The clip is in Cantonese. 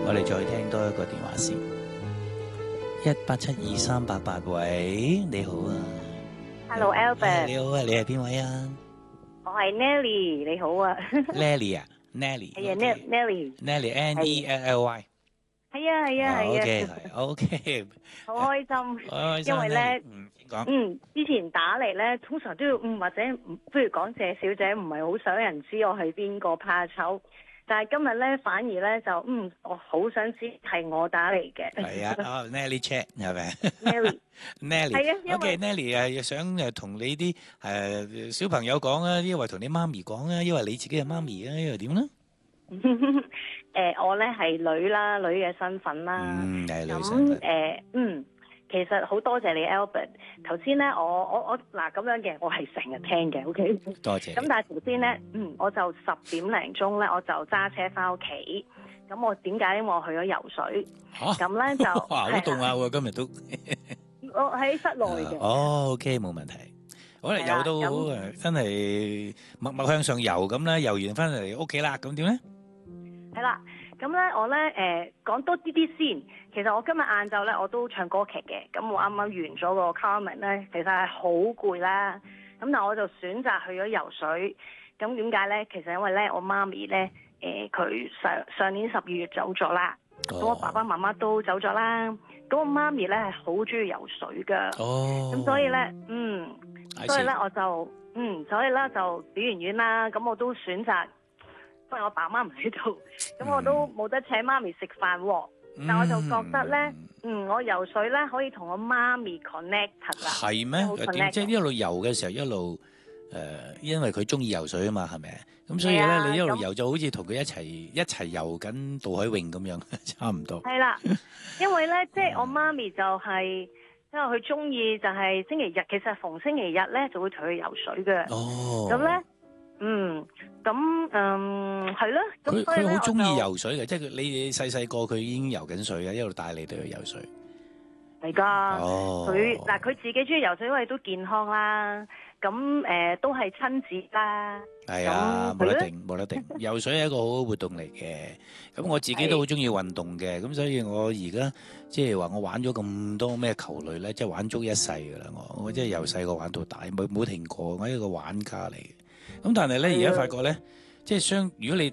我哋再聽多一個電話先。1872388，喂，你好啊。 Hello Albert， 你好啊，你係邊位啊？ 我係 Nelly，你好啊。 Nelly 啊 ，Nelly。 係啊，Nelly。 Nelly N-E-L-L-Y。 係啊係啊係啊。 OK， 好開心，因為咧，之前打嚟咧，通常都要或者不如講謝小姐，唔係好想人知我係邊個，怕醜。但係今日咧，反而咧就我好想知係我打嚟嘅。 係啊，Nelly Chat 係咪 ？Nelly 係啊，因為 Nelly 係想同你啲小朋友講啊，因為同你媽咪講啊，因為你自己係媽咪啊，因為點咧？ 我咧係女啦，女嘅身份啦。 係女身份。 其實好多謝你 Albert。頭先咧，我嗱咁樣嘅，我係成日聽嘅，OK。 多謝。 咁但係頭先咧，我就10點零鐘咧，我就揸車翻屋企。咁我點解？因為我去咗游水。咁咧就哇，好凍啊！今日都。 我喺室內嘅。 OK， 冇問題。好啦，游到好真係默默向上游咁啦，游完翻嚟屋企啦，咁點咧？係啦。咁咧，我咧講多啲先。其實我今日晏晝咧，我都唱歌劇嘅。咁我啱啱完咗個 Carmen 咧，其實係好攰啦。咁但係我就選擇去咗游水。咁點解咧？其實因為咧，我媽咪咧，佢上年12月走咗啦。咁我爸爸媽媽都走咗啦。咁我媽咪咧係好中意游水噶。咁所以咧，所以咧我就，所以咧就表完演啦。咁我都選擇。因為我爸媽唔喺度，咁我都冇得請媽咪食飯喎。但我就覺得咧，我游水咧可以同我媽咪 connect 啦。 係咩？即係一路游嘅時候一路因為佢中意游水啊嘛，係咪？咁所以咧，你一路游就好似同佢一齊游緊渡海泳咁樣，差唔多。 係啦，因為咧，即係我媽咪就係，因為佢中意就係星期日，其實逢星期日咧就會同佢游水嘅。咁咧。係咯。 佢好中意游水嘅，即係你細個佢已經游緊水嘅，一路帶你哋去游水。 係噶，佢自己中意游水，因為都健康啦。咁都係親子啦。 係啊，冇得定。游水係一個好好活動嚟嘅。咁我自己都好中意運動嘅，咁所以我而家即係話我玩咗咁多咩球類咧，即係玩足一世噶啦。我即係由細個玩到大，冇停過。我係一個玩家嚟嘅。咁但係咧，而家發覺咧，即係如果你